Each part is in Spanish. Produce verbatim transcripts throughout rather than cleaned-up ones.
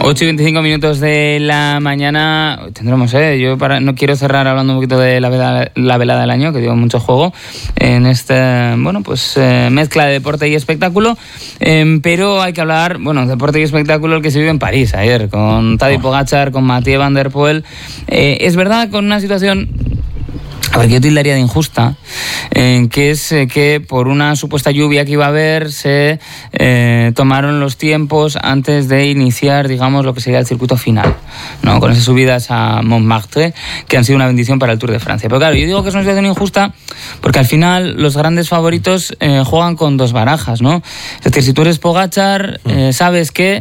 ocho y veinticinco minutos de la mañana tendremos, ¿eh? Yo para, no quiero cerrar hablando un poquito de la velada, la velada del año, que dio mucho juego en esta, bueno, pues eh, mezcla de deporte y espectáculo, eh, pero hay que hablar, bueno, deporte y espectáculo el que se vive en París ayer, con Tadej Pogačar, con Mathieu van der Poel. Eh, es verdad, con una situación, a ver, yo tildaría de injusta, eh, que es eh, que por una supuesta lluvia que iba a haber se eh, tomaron los tiempos antes de iniciar, digamos, lo que sería el circuito final, ¿no? Con esas subidas a Montmartre, que han sido una bendición para el Tour de Francia. Pero claro, yo digo que es una situación injusta porque al final los grandes favoritos eh, juegan con dos barajas, ¿no? Es decir, si tú eres Pogačar, eh, sabes que,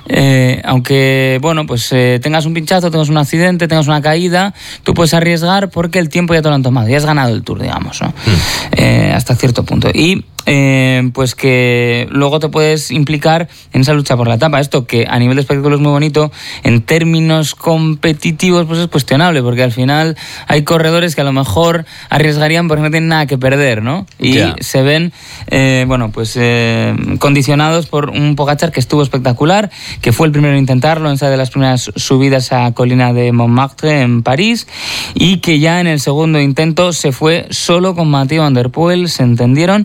eh, aunque, bueno, pues eh, tengas un pinchazo, tengas un accidente, tengas una caída, tú puedes arriesgar porque el tiempo ya te lo han tomado, ya has ganado el Tour, digamos, ¿no? Mm. Eh, hasta cierto punto. Y eh, pues que luego te puedes implicar en esa lucha por la etapa. Esto que a nivel de espectáculo es muy bonito, en términos competitivos pues es cuestionable, porque al final hay corredores que a lo mejor arriesgarían porque no tienen nada que perder, ¿no? Y yeah. se ven, eh, bueno, pues eh, condicionados por un Pogačar que estuvo espectacular, que fue el primero en intentarlo en esa de las primeras subidas a colina de Montmartre en París, y que ya en el segundo intento se fue solo con Mathieu van der Poel, se entendieron.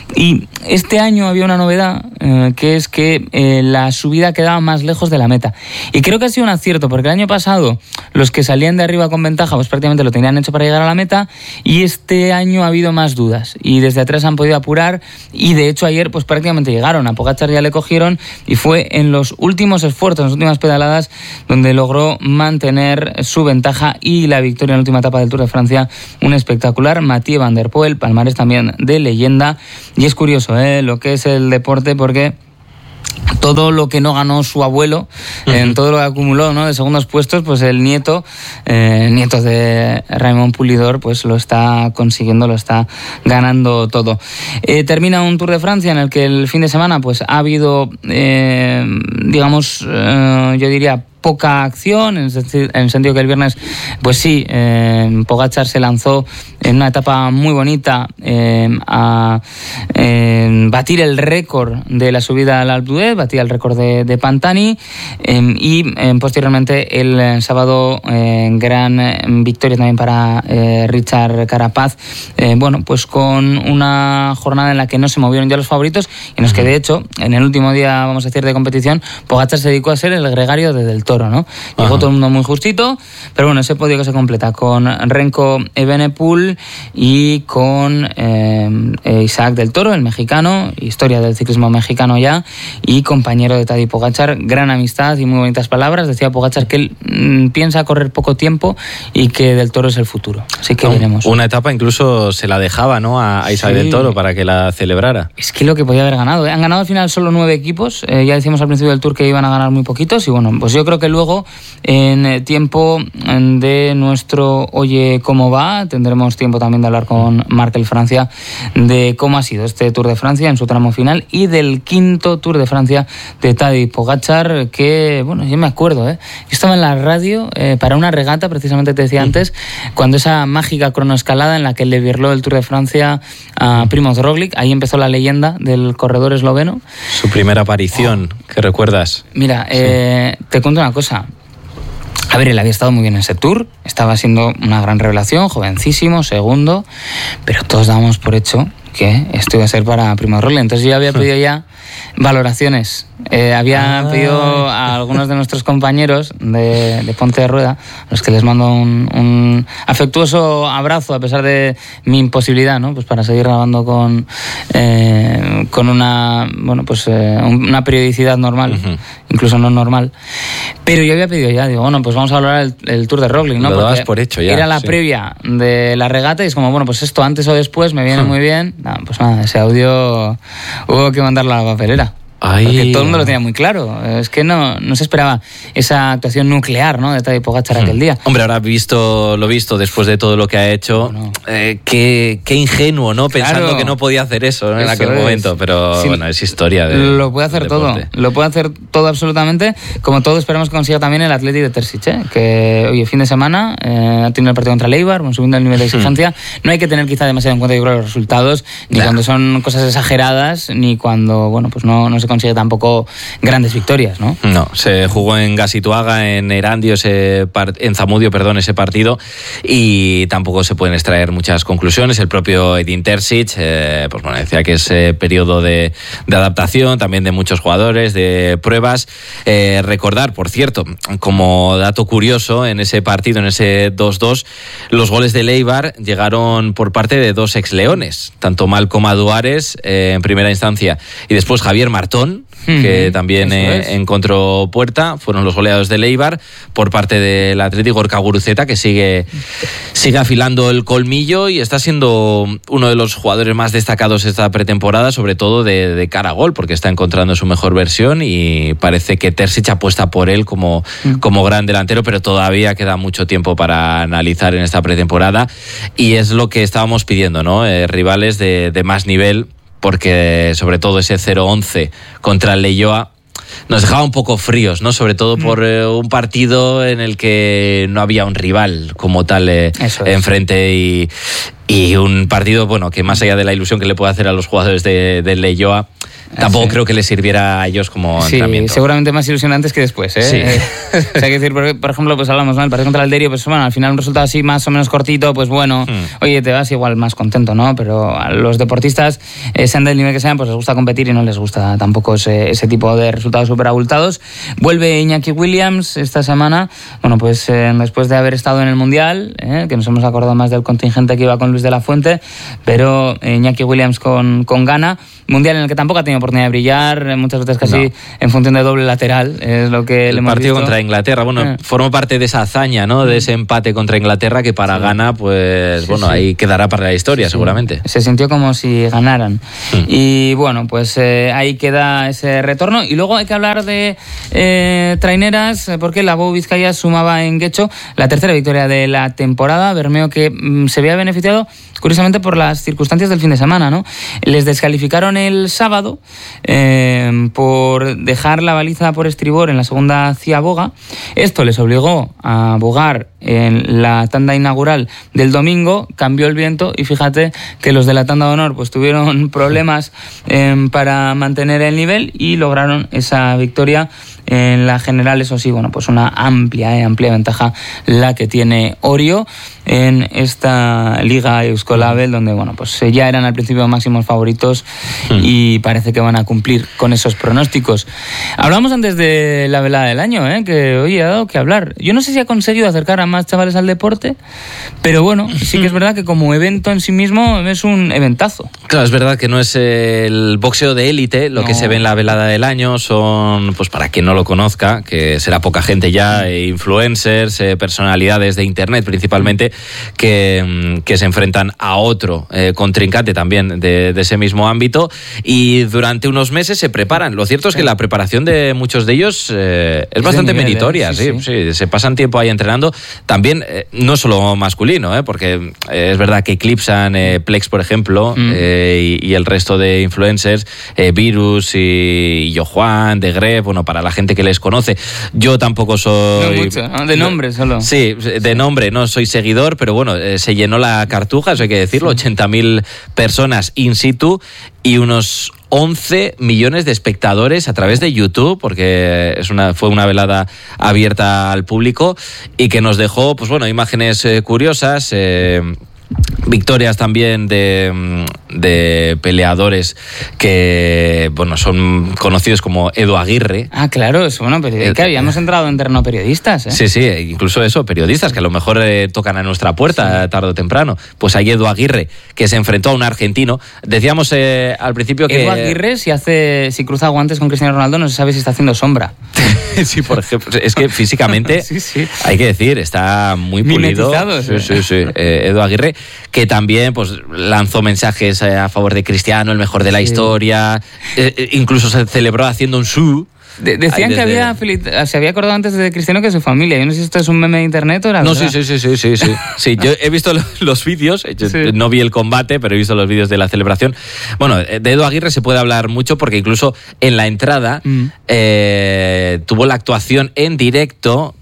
Y este año había una novedad, eh, que es que eh, la subida quedaba más lejos de la meta. Y creo que ha sido un acierto, porque el año pasado los que salían de arriba con ventaja pues prácticamente lo tenían hecho para llegar a la meta, y este año ha habido más dudas. Y desde atrás han podido apurar, y de hecho ayer pues prácticamente llegaron. A Pogačar ya le cogieron, y fue en los últimos esfuerzos, en las últimas pedaladas, donde logró mantener su ventaja y la victoria en la última etapa del Tour de Francia. Un espectacular Mathieu van der Poel, palmarés también de leyenda. Y es curioso, ¿eh?, lo que es el deporte, porque todo lo que no ganó su abuelo, uh-huh. en todo lo que acumuló, ¿no?, de segundos puestos, pues el nieto, eh, nieto de Raymond Pulidor, pues lo está consiguiendo, lo está ganando todo. Eh, termina un Tour de Francia en el que el fin de semana pues ha habido, eh, digamos, eh, yo diría, poca acción, en el sentido que el viernes, pues sí, eh, Pogačar se lanzó en una etapa muy bonita eh, a eh, batir el récord de la subida al Alpe d'Huez, batía el récord de, de Pantani, eh, y eh, posteriormente el eh, sábado eh, gran eh, victoria también para eh, Richard Carapaz, eh, bueno, pues con una jornada en la que no se movieron ya los favoritos, y en los que de hecho en el último día, vamos a decir, de competición, Pogačar se dedicó a ser el gregario de Del Toro, ¿no? Llegó Ajá. todo el mundo muy justito, pero bueno, ese podio que se completa con Renko Evenepoel y con eh, Isaac Del Toro, el mexicano, historia del ciclismo mexicano ya, y compañero de Tadej Pogačar, gran amistad y muy bonitas palabras. Decía Pogačar que él mmm, piensa correr poco tiempo y que Del Toro es el futuro, así que no, veremos. Una etapa incluso se la dejaba, ¿no?, a, a Isaac sí. Del Toro para que la celebrara. Es que lo que podía haber ganado, ¿eh? Han ganado al final solo nueve equipos, eh, ya decíamos al principio del Tour que iban a ganar muy poquitos, y bueno, pues yo creo que luego en tiempo de nuestro Oye Cómo Va tendremos tiempo también de hablar con Markel Francia de cómo ha sido este Tour de Francia en su tramo final, y del quinto Tour de Francia de Tadej Pogačar, que bueno, yo me acuerdo, ¿eh? yo estaba en la radio eh, para una regata, precisamente te decía antes, cuando esa mágica cronoescalada en la que le virló el Tour de Francia a Primož Roglič, ahí empezó la leyenda del corredor esloveno. Su primera aparición, oh. ¿qué recuerdas? Mira, eh, sí. te cuento una cosa. A ver, él había estado muy bien en ese Tour, estaba siendo una gran revelación, jovencísimo, segundo, pero todos dábamos por hecho que esto iba a ser para Primož Roglič. Entonces yo había pedido ya valoraciones. Eh, había ah. pedido a algunos de nuestros compañeros de, de Ponte de Rueda, a los que les mando un, un afectuoso abrazo a pesar de mi imposibilidad, ¿no?, pues para seguir grabando con eh, con una bueno pues eh, una periodicidad normal, uh-huh. incluso no normal. Pero yo había pedido ya, digo, bueno, pues vamos a valorar el, el Tour de Roglič, ¿no? Lo dabas por hecho ya. Era la sí. previa de la regata, y es como, bueno, pues esto antes o después me viene uh-huh. muy bien. No, pues nada, ese audio hubo que mandarlo a la papelera. Ay. Porque todo el mundo lo tenía muy claro. Es que no, no se esperaba esa actuación nuclear, ¿no?, de Tadej Pogačar hmm. aquel día. Hombre, ahora visto lo visto después de todo lo que ha hecho, bueno. eh, qué, qué ingenuo, ¿no? Pensando claro. que no podía hacer eso, ¿no?, en eso aquel es. momento. Pero sí, bueno, es historia. De, lo puede hacer todo. Lo puede hacer todo absolutamente. Como todo, esperamos que consiga también el Athletic de Terzic, ¿eh? Que hoy, fin de semana, eh, ha tenido el partido contra el Eibar, bueno, subiendo el nivel de exigencia. Hmm. No hay que tener quizá demasiado en cuenta, yo creo, los resultados, ni nah. cuando son cosas exageradas, ni cuando, bueno, pues no, no se consigue tampoco grandes victorias, ¿no? No, se jugó en Gasituaga, en Erandio, ese par- en Zamudio, perdón, ese partido, y tampoco se pueden extraer muchas conclusiones. El propio Edin Terzic, eh, pues bueno, decía que es eh, periodo de, de adaptación, también de muchos jugadores, de pruebas. Eh, recordar, por cierto, como dato curioso, en ese partido, en ese dos dos, los goles de Leibar llegaron por parte de dos ex-leones, tanto Malcom Aduares eh, en primera instancia y después Javier Martón, que mm, también eh, encontró puerta. Fueron los goleados de Leibar por parte del Atlético Gorka Guruceta, que sigue, sigue afilando el colmillo y está siendo uno de los jugadores más destacados esta pretemporada, sobre todo de, de cara a gol, porque está encontrando su mejor versión y parece que Terzic apuesta por él como, mm. como gran delantero, pero todavía queda mucho tiempo para analizar en esta pretemporada y es lo que estábamos pidiendo, ¿no? Eh, rivales de, de más nivel, porque sobre todo ese cero once contra el Leioa nos dejaba un poco fríos, ¿no? Sobre todo por eh, un partido en el que no había un rival como tal eh, enfrente y, y un partido, bueno, que más allá de la ilusión que le puede hacer a los jugadores de, de Leioa, tampoco sí. creo que les sirviera a ellos como sí, entrenamiento. Seguramente más ilusionantes que después, ¿eh? Sí. O sea, hay que decir, por, por ejemplo, pues hablamos, ¿no? El partido contra el Alderio, pues bueno, al final un resultado así más o menos cortito, pues bueno, hmm. oye, te vas igual más contento, ¿no? Pero a los deportistas, eh, sean del nivel que sean, pues les gusta competir y no les gusta tampoco ese, ese tipo de resultados súper abultados. Vuelve Iñaki Williams esta semana, bueno, pues eh, después de haber estado en el Mundial, eh, que nos hemos acordado más del contingente que iba con Luis de la Fuente, pero eh, Iñaki Williams con, con Ghana, Mundial en el que tampoco ha tenido oportunidad de brillar, muchas veces casi no. en función de doble lateral, es lo que el le hemos partido visto. Contra Inglaterra, bueno, eh. formó parte de esa hazaña, ¿no? De ese empate contra Inglaterra que para sí. Ghana, pues sí, bueno, sí. ahí quedará para la historia, sí. seguramente. Se sintió como si ganaran. Mm. Y bueno, pues eh, ahí queda ese retorno. Y luego hay que hablar de eh, traineras, porque la Bou Vizcaya sumaba en Guecho la tercera victoria de la temporada. Bermeo que mm, se había beneficiado curiosamente por las circunstancias del fin de semana, ¿no? Les descalificaron el sábado eh, por dejar la baliza por estribor en la segunda ciaboga. Esto les obligó a bogar en la tanda inaugural del domingo, cambió el viento y fíjate que los de la tanda de honor pues tuvieron problemas eh, para mantener el nivel y lograron esa victoria en la general. Eso sí, bueno, pues una amplia, eh, amplia ventaja la que tiene Orio en esta Liga Euskolabel, donde bueno, pues ya eran al principio máximos favoritos mm. y parece que van a cumplir con esos pronósticos. Hablamos antes de la velada del año, ¿eh? Que oye, ha dado que hablar. Yo no sé si ha conseguido acercar a más chavales al deporte, pero bueno, sí que es verdad que como evento en sí mismo es un eventazo. Claro, es verdad que no es el boxeo de élite lo no. que se ve en la velada del año. Son, pues para quien no lo conozca, que será poca gente ya, influencers, eh, personalidades de internet principalmente, que, que se enfrentan a otro eh, contrincante también de, de ese mismo ámbito y durante unos meses se preparan. Lo cierto es que la preparación de muchos de ellos eh, es, es bastante nivel, meritoria, eh? sí, sí, sí. sí, se pasan tiempo ahí entrenando. También, eh, no solo masculino, eh, porque eh, es verdad que eclipsan eh, Plex, por ejemplo, mm. eh, y, y el resto de influencers, eh, Virus y, y Yo Juan, de Greb, bueno, para la gente que les conoce. Yo tampoco soy... No mucho, ¿no? De nombre solo. Sí, de nombre, no soy seguidor, pero bueno, eh, se llenó la cartuja, eso hay que decirlo, sí. ochenta mil personas in situ y unos once millones de espectadores a través de YouTube, porque es una, fue una velada abierta al público y que nos dejó, pues bueno, imágenes eh, curiosas, eh, victorias también de, de peleadores que, bueno, son conocidos como Edu Aguirre. Ah, claro, es bueno, periodista. Ya hemos entrado en terreno periodistas, ¿eh? Sí, sí, incluso eso, periodistas que a lo mejor eh, tocan a nuestra puerta sí. tarde o temprano. Pues hay Edu Aguirre, que se enfrentó a un argentino. Decíamos eh, al principio que... Edu Aguirre, si hace, si cruza guantes con Cristiano Ronaldo, no se sabe si está haciendo sombra. Sí, por ejemplo. Es que físicamente, sí, sí. hay que decir, está muy pulido. Sí, sí, sí. Eh, Edu Aguirre, que también pues lanzó mensajes a favor de Cristiano, el mejor de la sí. historia, eh, incluso se celebró haciendo un su. De- decían desde... que había se había acordado antes de Cristiano que su familia. Yo no sé si esto es un meme de internet o era No, verdad. sí, sí, sí, sí, sí. sí, yo he visto los, los vídeos, yo sí. no vi el combate, pero he visto los vídeos de la celebración. Bueno, de Edu Aguirre se puede hablar mucho porque incluso en la entrada mm. eh, tuvo la actuación en directo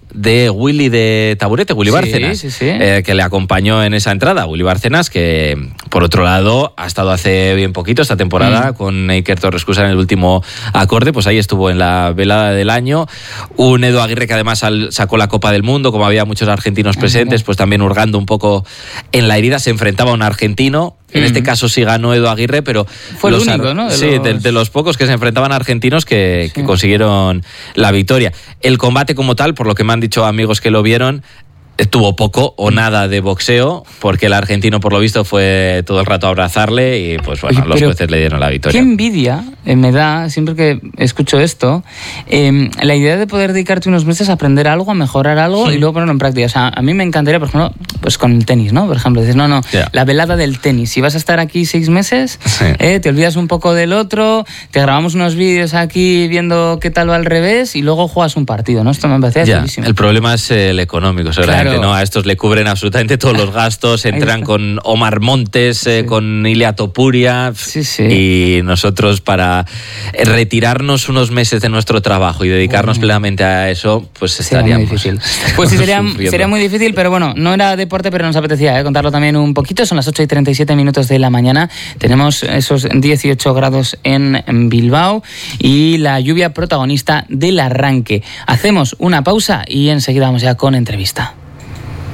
de Willy de Taburete, Willy Sí, Bárcenas, sí, sí. Eh, que le acompañó en esa entrada. Willy Bárcenas, que por otro lado ha estado hace bien poquito esta temporada mm. con Iker Torrescusa en el último acorde, pues ahí estuvo en la velada del año. Un Edu Aguirre que además sacó la Copa del Mundo, como había muchos argentinos presentes, pues también hurgando un poco en la herida, se enfrentaba a un argentino. En mm. este caso sí ganó Edu Aguirre, pero fue los, el único, ¿no? De sí, los... De, de los pocos que se enfrentaban a argentinos que, sí. que consiguieron la victoria. El combate como tal, por lo que me han dicho amigos que lo vieron, tuvo poco o nada de boxeo, porque el argentino por lo visto fue todo el rato a abrazarle y pues bueno, Oye, los jueces le dieron la victoria. Qué envidia eh, me da, siempre que escucho esto, eh, la idea de poder dedicarte unos meses a aprender algo, a mejorar algo sí. y luego ponerlo en práctica. O sea, a mí me encantaría, por ejemplo, pues con el tenis, ¿no? Por ejemplo, dices, no, no, yeah. la velada del tenis. Si vas a estar aquí seis meses, sí. eh, te olvidas un poco del otro, te grabamos unos vídeos aquí viendo qué tal va al revés y luego juegas un partido, ¿no? Esto me parece yeah. chulísimo. El problema es el económico, seguramente. Claro. ¿No? A estos le cubren absolutamente todos los gastos, entran con Omar Montes, eh, sí. con Ilia Topuria, sí, sí. y nosotros para retirarnos unos meses de nuestro trabajo y dedicarnos bueno. plenamente a eso, pues estaríamos... Sería muy difícil. Pues sí, sería, sería muy difícil, pero bueno, no era deporte, pero nos apetecía ¿eh? contarlo también un poquito. Son las ocho y treinta y siete minutos de la mañana, tenemos esos dieciocho grados en, en Bilbao y la lluvia protagonista del arranque. Hacemos una pausa y enseguida vamos ya con entrevista.